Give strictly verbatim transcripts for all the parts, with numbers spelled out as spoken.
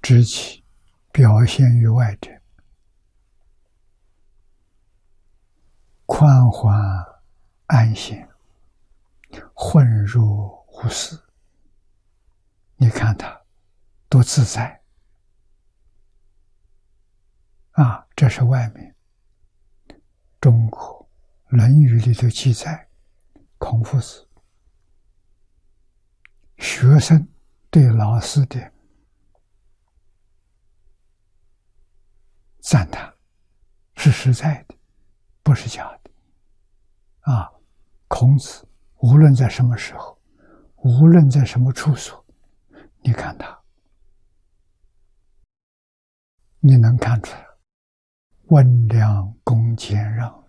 知其表现于外者，宽缓安闲，混入无事。你看他多自在啊！这是外面。中国《论语》里头记载，孔夫子学生对老师的赞叹是实在的，不是假的啊！孔子无论在什么时候，无论在什么处所，你看他，你能看出来温良恭俭让，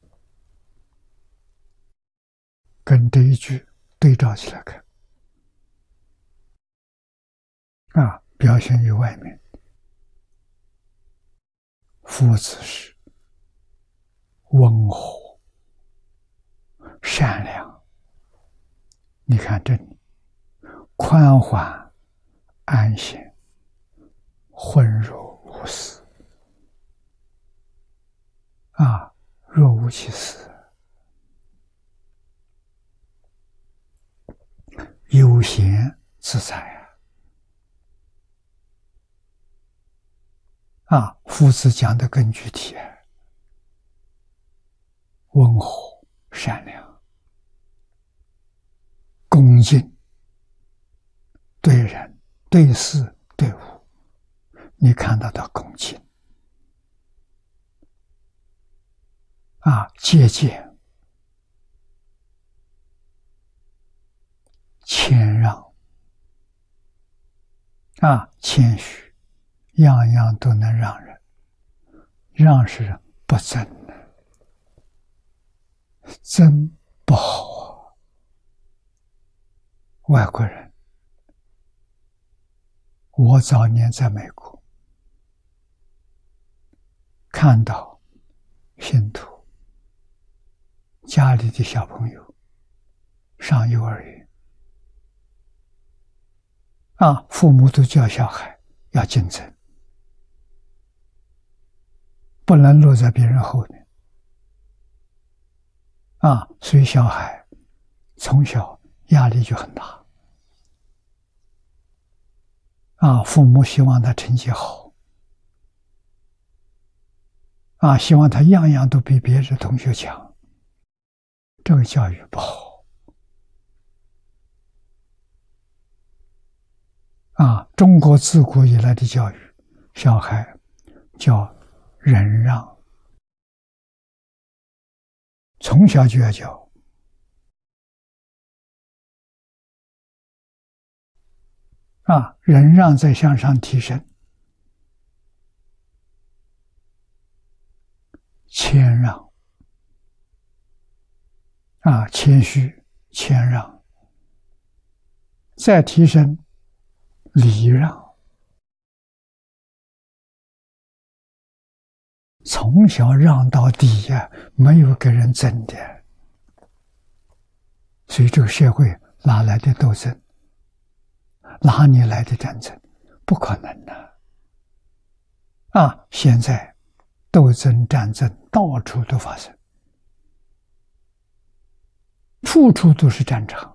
跟这一句对照起来看啊，表现于外面。夫子是温和善良，你看这里宽缓安闲，混入无事啊，若无其事，悠闲自在啊！啊，夫子讲的更具体，温和善良，恭敬，对人对事对物，你看到的恭敬啊，节俭谦让啊，谦虚，样样都能让人，让是不争的，争不好啊。外国人，我早年在美国看到信徒家里的小朋友上幼儿园啊，父母都教小孩要竞争，不能落在别人后面啊，所以小孩从小压力就很大啊，父母希望他成绩好啊，希望他样样都比别的同学强，这个教育不好啊。中国自古以来的教育，小孩叫忍让，从小就要教啊，忍让再向上提升，谦让啊，谦虚谦让，再提升礼让，从小让到底呀、啊，没有跟人争的，所以这个社会哪来的斗争？哪里来的战争？不可能的啊！现在斗争战争到处都发生，处处都是战场，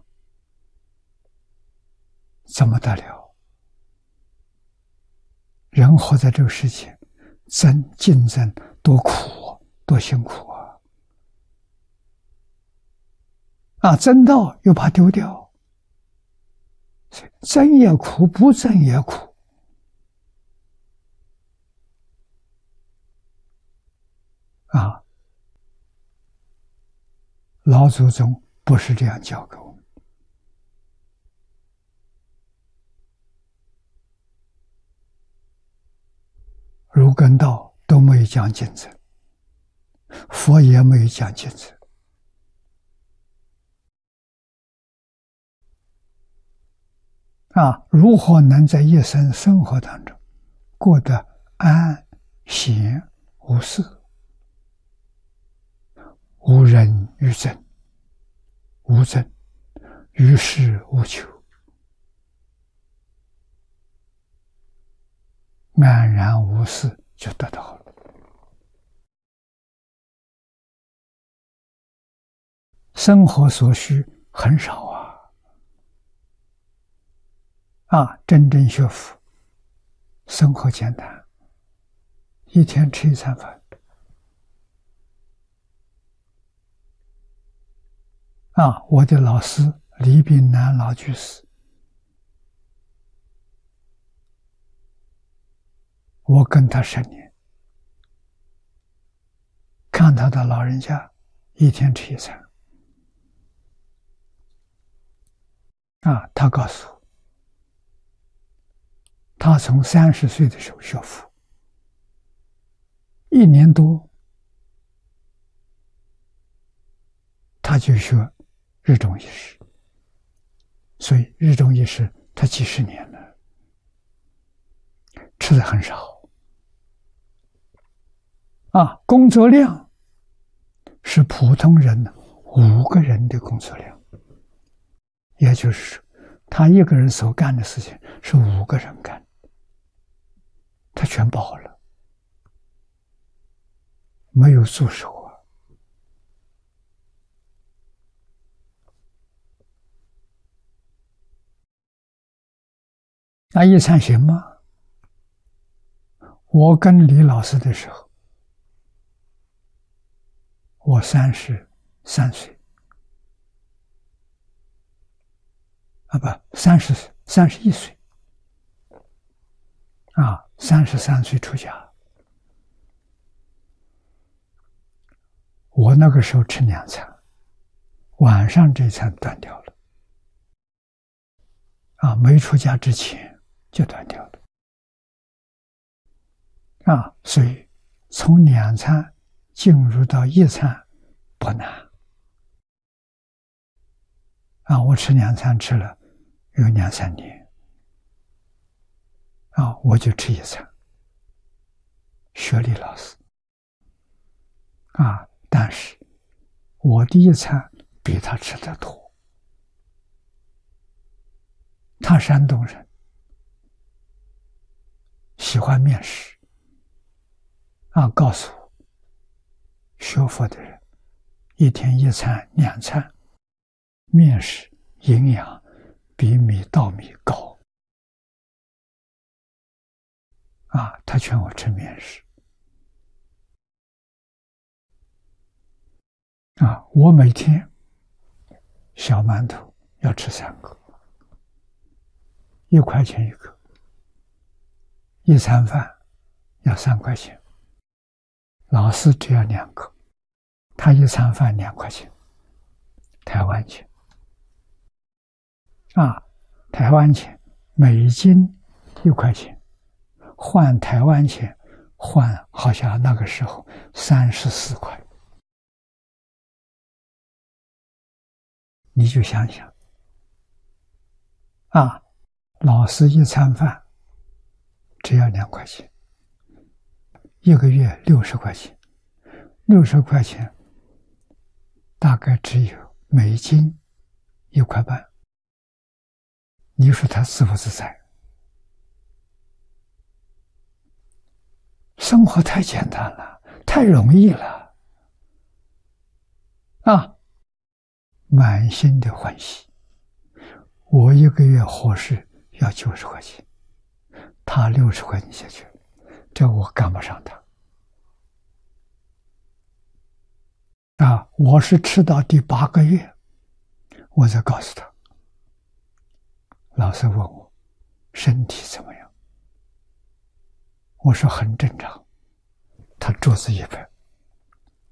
怎么得了？人活在这个世界，争竞争多苦多辛苦啊！啊，争到又怕丢掉，争也苦，不争也苦啊！老祖宗不是这样教给我们。儒跟道都没有讲竞争，佛也没有讲竞争啊！如何能在一生生活当中过得安闲无事，无人于争，无争，于事无求安然无事就得到了。生活所需很少啊，啊，真正学佛，生活简单，一天吃一餐饭。啊，我的老师李炳南老居士，我跟他十年，看他的老人家一天吃一餐。啊，他告诉我，他从三十岁的时候学佛，一年多，他就学日中一时，所以日中一时他几十年了，吃的很少。啊，工作量是普通人五个人的工作量，也就是说，他一个人所干的事情是五个人干，他全包了，没有助手啊。那一餐行吗？我跟李老师的时候，我三十三岁，啊不，三十岁，三十一岁，啊，三十三岁出家。我那个时候吃两餐，晚上这餐断掉了，啊，没出家之前就断掉了，啊，所以从两餐进入到一餐不难，啊，我吃两餐吃了有两三年，啊，我就吃一餐，学李老师，啊，但是我第一餐比他吃得多。他山东人，喜欢面食，啊，告诉我，学佛的人一天一餐两餐，面食营养比米稻米高，啊，他劝我吃面食，啊，我每天小馒头要吃三个，一块钱一个，一餐饭要三块钱，老师只要两个，他一餐饭两块钱，台湾钱，啊，台湾钱，美金一块钱，换台湾钱，换好像那个时候三十四块，你就想想，啊，老师一餐饭只要两块钱，一个月六十块钱，六十块钱大概只有美金一块半，你说他自不自在？生活太简单了，太容易了，啊，满心的欢喜。我一个月伙食要九十块钱，他六十块钱下去，这我赶不上他。啊，我是吃到第八个月，我才告诉他。老师问我身体怎么样，我说很正常。他桌子一拍，